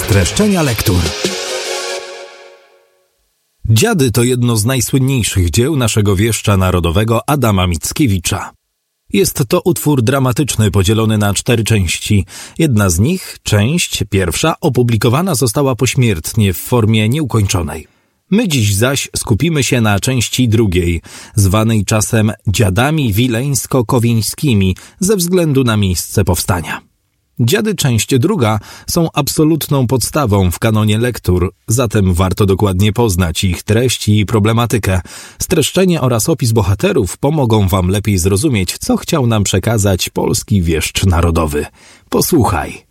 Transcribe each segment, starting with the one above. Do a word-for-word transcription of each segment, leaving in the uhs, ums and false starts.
Streszczenia lektur. Dziady to jedno z najsłynniejszych dzieł naszego wieszcza narodowego Adama Mickiewicza. Jest to utwór dramatyczny podzielony na cztery części. Jedna z nich, część pierwsza, opublikowana została pośmiertnie w formie nieukończonej. My dziś zaś skupimy się na części drugiej, zwanej czasem Dziadami Wileńsko-Kowieńskimi ze względu na miejsce powstania. Dziady część druga są absolutną podstawą w kanonie lektur, zatem warto dokładnie poznać ich treść i problematykę. Streszczenie oraz opis bohaterów pomogą wam lepiej zrozumieć, co chciał nam przekazać polski wieszcz narodowy. Posłuchaj.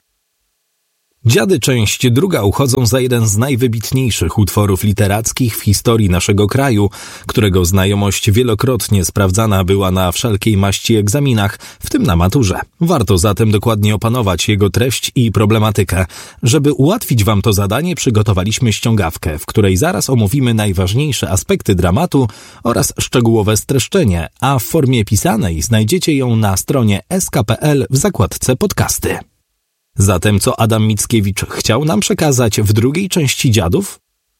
Dziady część druga uchodzą za jeden z najwybitniejszych utworów literackich w historii naszego kraju, którego znajomość wielokrotnie sprawdzana była na wszelkiej maści egzaminach, w tym na maturze. Warto zatem dokładnie opanować jego treść i problematykę. Żeby ułatwić wam to zadanie, przygotowaliśmy ściągawkę, w której zaraz omówimy najważniejsze aspekty dramatu oraz szczegółowe streszczenie, a w formie pisanej znajdziecie ją na stronie s k kropka p l w zakładce podcasty. Zatem co Adam Mickiewicz chciał nam przekazać w drugiej części Dziadów?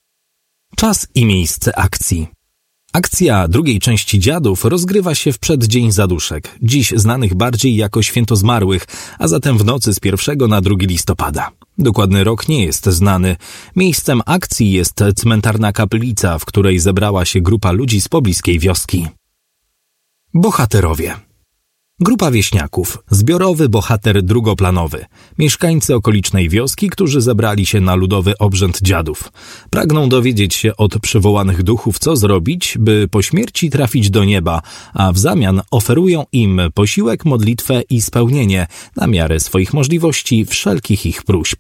Czas i miejsce akcji. Akcja drugiej części Dziadów rozgrywa się w przeddzień zaduszek, dziś znanych bardziej jako Święto Zmarłych, a zatem w nocy z pierwszego na drugi listopada. Dokładny rok nie jest znany. Miejscem akcji jest cmentarna kaplica, w której zebrała się grupa ludzi z pobliskiej wioski. Bohaterowie. Grupa wieśniaków, zbiorowy bohater drugoplanowy, mieszkańcy okolicznej wioski, którzy zebrali się na ludowy obrzęd dziadów. Pragną dowiedzieć się od przywołanych duchów, co zrobić, by po śmierci trafić do nieba, a w zamian oferują im posiłek, modlitwę i spełnienie, na miarę swoich możliwości, wszelkich ich próśb.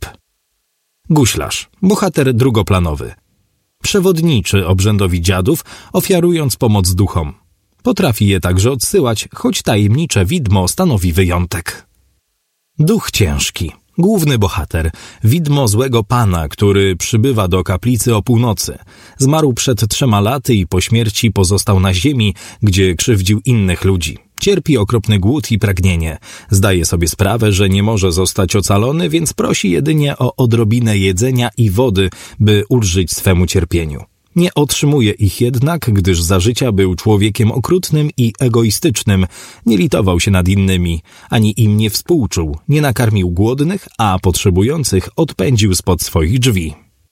Guślarz, bohater drugoplanowy, przewodniczy obrzędowi dziadów, ofiarując pomoc duchom. Potrafi je także odsyłać, choć tajemnicze widmo stanowi wyjątek. Duch ciężki. Główny bohater. Widmo złego pana, który przybywa do kaplicy o północy. Zmarł przed trzema laty i po śmierci pozostał na ziemi, gdzie krzywdził innych ludzi. Cierpi okropny głód i pragnienie. Zdaje sobie sprawę, że nie może zostać ocalony, więc prosi jedynie o odrobinę jedzenia i wody, by ulżyć swemu cierpieniu. Nie otrzymuje ich jednak, gdyż za życia był człowiekiem okrutnym i egoistycznym, nie litował się nad innymi, ani im nie współczuł, nie nakarmił głodnych, a potrzebujących odpędził spod swoich drzwi.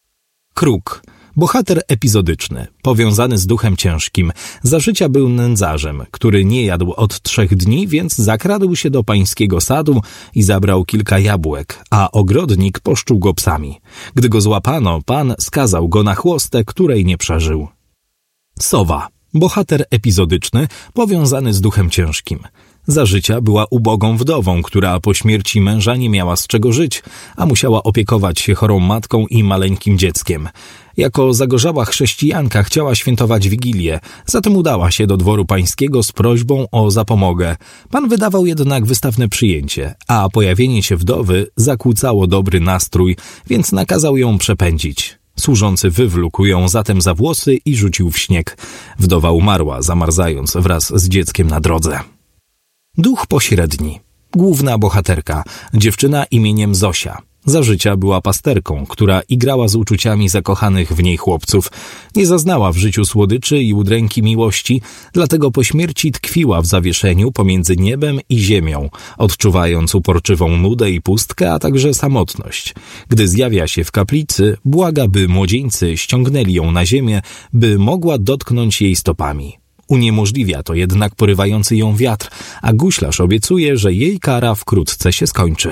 Kruk. Bohater epizodyczny, powiązany z duchem ciężkim. Za życia był nędzarzem, który nie jadł od trzech dni, więc zakradł się do pańskiego sadu i zabrał kilka jabłek, a ogrodnik poszczuł go psami. Gdy go złapano, pan skazał go na chłostę, której nie przeżył. Sowa. Bohater epizodyczny, powiązany z duchem ciężkim. Za życia była ubogą wdową, która po śmierci męża nie miała z czego żyć, a musiała opiekować się chorą matką i maleńkim dzieckiem. Jako zagorzała chrześcijanka chciała świętować Wigilię, zatem udała się do dworu pańskiego z prośbą o zapomogę. Pan wydawał jednak wystawne przyjęcie, a pojawienie się wdowy zakłócało dobry nastrój, więc nakazał ją przepędzić. Służący wywlókł ją zatem za włosy i rzucił w śnieg. Wdowa umarła, zamarzając wraz z dzieckiem na drodze. Duch pośredni. Główna bohaterka, dziewczyna imieniem Zosia. Za życia była pasterką, która igrała z uczuciami zakochanych w niej chłopców. Nie zaznała w życiu słodyczy i udręki miłości, dlatego po śmierci tkwiła w zawieszeniu pomiędzy niebem i ziemią, odczuwając uporczywą nudę i pustkę, a także samotność. Gdy zjawia się w kaplicy, błaga, by młodzieńcy ściągnęli ją na ziemię, by mogła dotknąć jej stopami. Uniemożliwia to jednak porywający ją wiatr, a guślarz obiecuje, że jej kara wkrótce się skończy.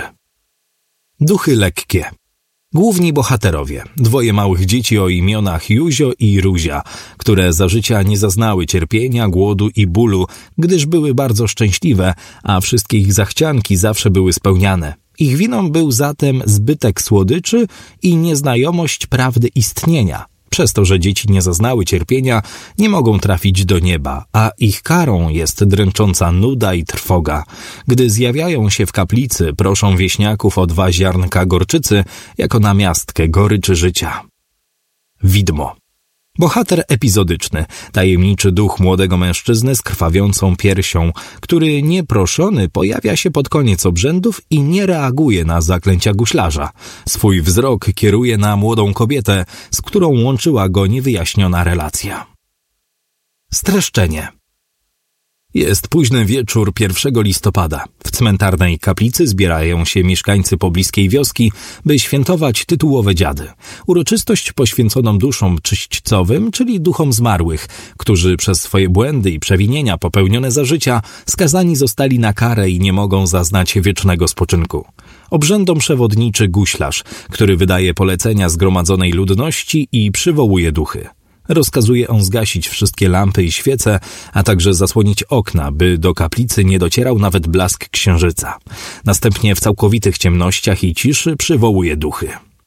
Duchy lekkie. Główni bohaterowie, dwoje małych dzieci o imionach Józio i Ruzia, które za życia nie zaznały cierpienia, głodu i bólu, gdyż były bardzo szczęśliwe, a wszystkie ich zachcianki zawsze były spełniane. Ich winą był zatem zbytek słodyczy i nieznajomość prawdy istnienia. Przez to, że dzieci nie zaznały cierpienia, nie mogą trafić do nieba, a ich karą jest dręcząca nuda i trwoga. Gdy zjawiają się w kaplicy, proszą wieśniaków o dwa ziarnka gorczycy jako namiastkę goryczy życia. Widmo. Bohater epizodyczny, tajemniczy duch młodego mężczyzny z krwawiącą piersią, który nieproszony pojawia się pod koniec obrzędów i nie reaguje na zaklęcia guślarza. Swój wzrok kieruje na młodą kobietę, z którą łączyła go niewyjaśniona relacja. Streszczenie. Jest późny wieczór pierwszego listopada. W cmentarnej kaplicy zbierają się mieszkańcy pobliskiej wioski, by świętować tytułowe dziady. Uroczystość poświęconą duszom czyśćcowym, czyli duchom zmarłych, którzy przez swoje błędy i przewinienia popełnione za życia skazani zostali na karę i nie mogą zaznać wiecznego spoczynku. Obrzędom przewodniczy guślarz, który wydaje polecenia zgromadzonej ludności i przywołuje duchy. Rozkazuje on zgasić wszystkie lampy i świece, a także zasłonić okna, by do kaplicy nie docierał nawet blask księżyca. Następnie w całkowitych ciemnościach i ciszy przywołuje duchy.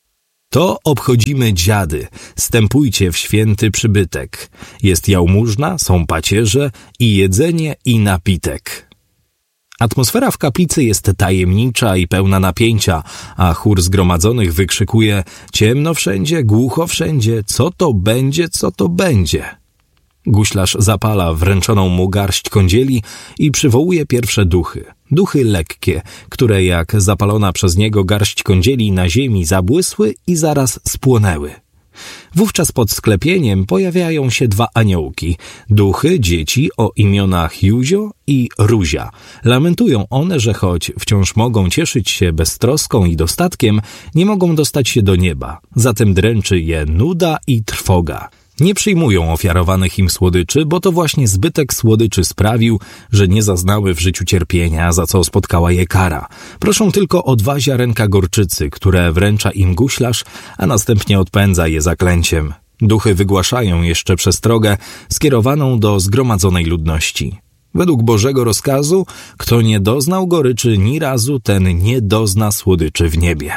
To obchodzimy dziady, stępujcie w święty przybytek. Jest jałmużna, są pacierze i jedzenie i napitek. Atmosfera w kaplicy jest tajemnicza i pełna napięcia, a chór zgromadzonych wykrzykuje: ciemno wszędzie, głucho wszędzie, co to będzie, co to będzie. Guślarz zapala wręczoną mu garść kądzieli i przywołuje pierwsze duchy. Duchy lekkie, które jak zapalona przez niego garść kądzieli na ziemi zabłysły i zaraz spłonęły. Wówczas pod sklepieniem pojawiają się dwa aniołki, duchy dzieci o imionach Józio i Ruzia. Lamentują one, że choć wciąż mogą cieszyć się beztroską i dostatkiem, nie mogą dostać się do nieba. Zatem dręczy je nuda i trwoga. Nie przyjmują ofiarowanych im słodyczy, bo to właśnie zbytek słodyczy sprawił, że nie zaznały w życiu cierpienia, za co spotkała je kara. Proszą tylko o dwa ziarenka gorczycy, które wręcza im guślarz, a następnie odpędza je zaklęciem. Duchy wygłaszają jeszcze przestrogę skierowaną do zgromadzonej ludności. Według Bożego rozkazu, kto nie doznał goryczy ni razu, ten nie dozna słodyczy w niebie.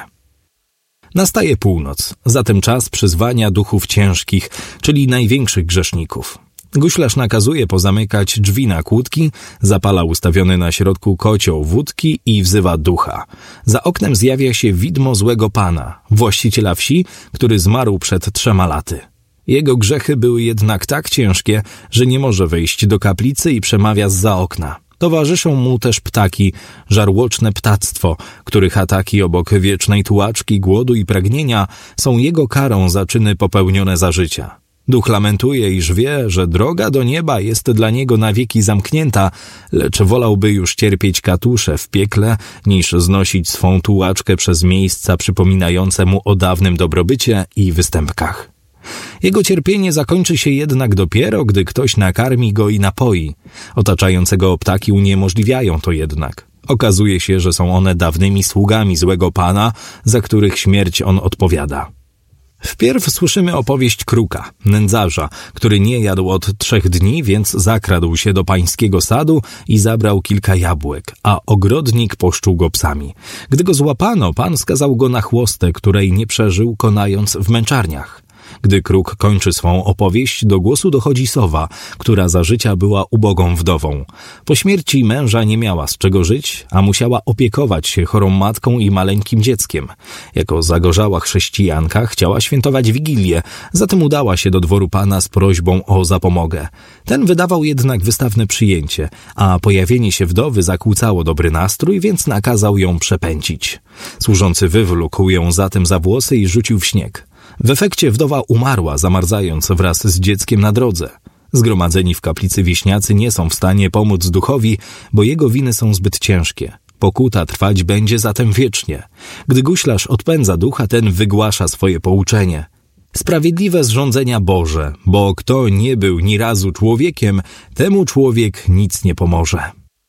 Nastaje północ, zatem czas przyzwania duchów ciężkich, czyli największych grzeszników. Guślarz nakazuje pozamykać drzwi na kłódki, zapala ustawiony na środku kocioł wódki i wzywa ducha. Za oknem zjawia się widmo złego pana, właściciela wsi, który zmarł przed trzema laty. Jego grzechy były jednak tak ciężkie, że nie może wejść do kaplicy i przemawia zza okna. Towarzyszą mu też ptaki, żarłoczne ptactwo, których ataki obok wiecznej tułaczki, głodu i pragnienia są jego karą za czyny popełnione za życia. Duch lamentuje, iż wie, że droga do nieba jest dla niego na wieki zamknięta, lecz wolałby już cierpieć katusze w piekle, niż znosić swą tułaczkę przez miejsca przypominające mu o dawnym dobrobycie i występkach. Jego cierpienie zakończy się jednak dopiero, gdy ktoś nakarmi go i napoi. Otaczającego ptaki uniemożliwiają to jednak. Okazuje się, że są one dawnymi sługami złego pana, za których śmierć on odpowiada. Wpierw słyszymy opowieść kruka, nędzarza, który nie jadł od trzech dni, więc zakradł się do pańskiego sadu i zabrał kilka jabłek, a ogrodnik poszczuł go psami. Gdy go złapano, pan skazał go na chłostę, której nie przeżył, konając w męczarniach. Gdy kruk kończy swą opowieść, do głosu dochodzi sowa, która za życia była ubogą wdową. Po śmierci męża nie miała z czego żyć, a musiała opiekować się chorą matką i maleńkim dzieckiem. Jako zagorzała chrześcijanka chciała świętować Wigilię, zatem udała się do dworu pana z prośbą o zapomogę. Ten wydawał jednak wystawne przyjęcie, a pojawienie się wdowy zakłócało dobry nastrój, więc nakazał ją przepędzić. Służący wywlókł ją zatem za włosy i rzucił w śnieg. W efekcie wdowa umarła, zamarzając wraz z dzieckiem na drodze. Zgromadzeni w kaplicy wieśniacy nie są w stanie pomóc duchowi, bo jego winy są zbyt ciężkie. Pokuta trwać będzie zatem wiecznie. Gdy guślarz odpędza ducha, ten wygłasza swoje pouczenie. Sprawiedliwe zrządzenia Boże, bo kto nie był ni razu człowiekiem, temu człowiek nic nie pomoże.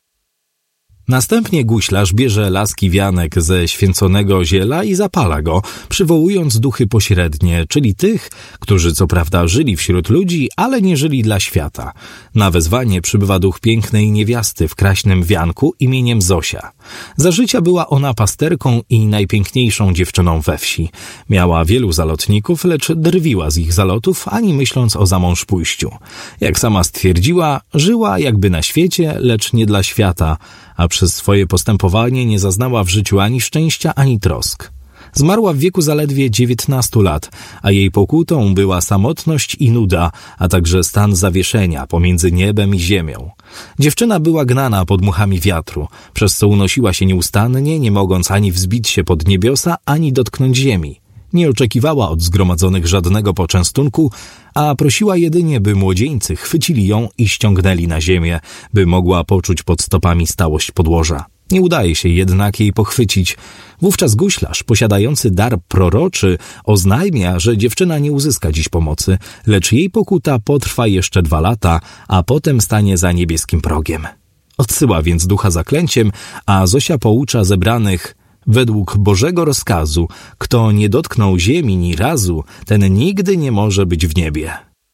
Następnie guślarz bierze laski wianek ze święconego ziela i zapala go, przywołując duchy pośrednie, czyli tych, którzy co prawda żyli wśród ludzi, ale nie żyli dla świata. Na wezwanie przybywa duch pięknej niewiasty w kraśnym wianku imieniem Zosia. Za życia była ona pasterką i najpiękniejszą dziewczyną we wsi. Miała wielu zalotników, lecz drwiła z ich zalotów, ani myśląc o zamążpójściu. Jak sama stwierdziła, żyła jakby na świecie, lecz nie dla świata, a przez swoje postępowanie nie zaznała w życiu ani szczęścia, ani trosk. Zmarła w wieku zaledwie dziewiętnastu lat, a jej pokutą była samotność i nuda, a także stan zawieszenia pomiędzy niebem i ziemią. Dziewczyna była gnana pod muchami wiatru, przez co unosiła się nieustannie, nie mogąc ani wzbić się pod niebiosa, ani dotknąć ziemi. Nie oczekiwała od zgromadzonych żadnego poczęstunku, a prosiła jedynie, by młodzieńcy chwycili ją i ściągnęli na ziemię, by mogła poczuć pod stopami stałość podłoża. Nie udaje się jednak jej pochwycić. Wówczas guślarz, posiadający dar proroczy, oznajmia, że dziewczyna nie uzyska dziś pomocy, lecz jej pokuta potrwa jeszcze dwa lata, a potem stanie za niebieskim progiem. Odsyła więc ducha zaklęciem, a Zosia poucza zebranych: według Bożego rozkazu, kto nie dotknął ziemi ni razu, ten nigdy nie może być w niebie.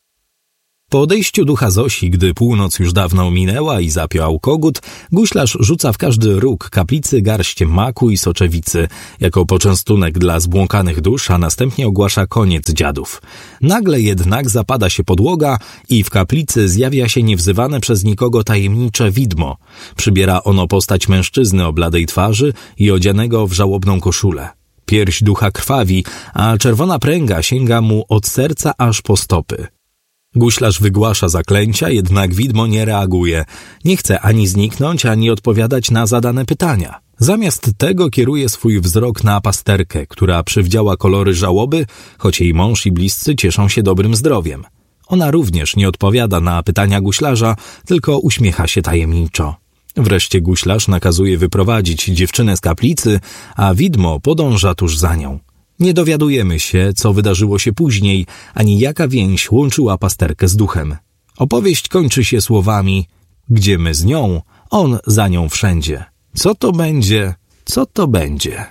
Po odejściu ducha Zosi, gdy północ już dawno minęła i zapiał kogut, guślarz rzuca w każdy róg kaplicy garść maku i soczewicy, jako poczęstunek dla zbłąkanych dusz, a następnie ogłasza koniec dziadów. Nagle jednak zapada się podłoga i w kaplicy zjawia się niewzywane przez nikogo tajemnicze widmo. Przybiera ono postać mężczyzny o bladej twarzy i odzianego w żałobną koszulę. Pierś ducha krwawi, a czerwona pręga sięga mu od serca aż po stopy. Guślarz wygłasza zaklęcia, jednak widmo nie reaguje. Nie chce ani zniknąć, ani odpowiadać na zadane pytania. Zamiast tego kieruje swój wzrok na pasterkę, która przywdziała kolory żałoby, choć jej mąż i bliscy cieszą się dobrym zdrowiem. Ona również nie odpowiada na pytania guślarza, tylko uśmiecha się tajemniczo. Wreszcie guślarz nakazuje wyprowadzić dziewczynę z kaplicy, a widmo podąża tuż za nią. Nie dowiadujemy się, co wydarzyło się później, ani jaka więź łączyła pasterkę z duchem. Opowieść kończy się słowami: gdzie my z nią, on za nią wszędzie. Co to będzie? Co to będzie?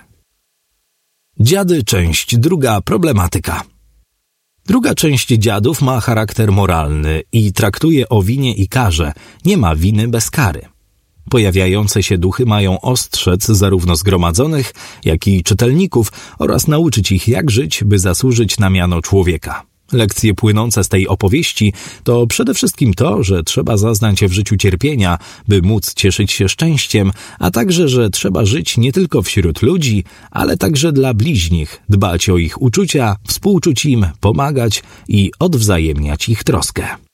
Dziady, część druga, problematyka. Druga część dziadów ma charakter moralny i traktuje o winie i karze. Nie ma winy bez kary. Pojawiające się duchy mają ostrzec zarówno zgromadzonych, jak i czytelników oraz nauczyć ich, jak żyć, by zasłużyć na miano człowieka. Lekcje płynące z tej opowieści to przede wszystkim to, że trzeba zaznać w życiu cierpienia, by móc cieszyć się szczęściem, a także, że trzeba żyć nie tylko wśród ludzi, ale także dla bliźnich, dbać o ich uczucia, współczuć im, pomagać i odwzajemniać ich troskę.